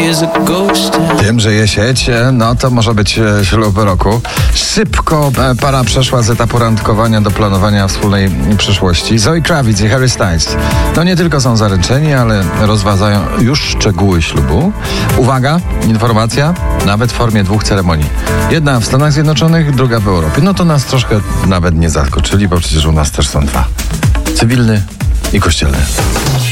Wiem, że jesiecie, no to może być ślub roku. Szybko para przeszła z etapu randkowania do planowania wspólnej przyszłości. Zoe Kravitz i Harry Styles no nie tylko są zaręczeni, ale rozważają już szczegóły ślubu. Uwaga, informacja, nawet w formie 2 ceremonii. Jedna w Stanach Zjednoczonych, druga w Europie. No to nas troszkę nawet nie zaskoczyli, bo przecież u nas też są 2. Cywilny i kościelny.